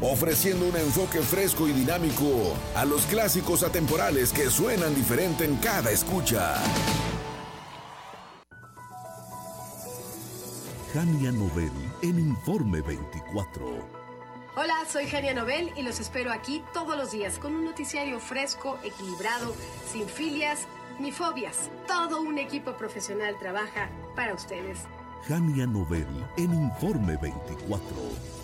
ofreciendo un enfoque fresco y dinámico a los clásicos atemporales que suenan diferente en cada escucha. Jania Nobel en Informe 24. Hola, soy Jania Nobel y los espero aquí todos los días con un noticiario fresco, equilibrado, sin filias ni fobias. Todo un equipo profesional trabaja para ustedes. Jania Nobel en Informe 24.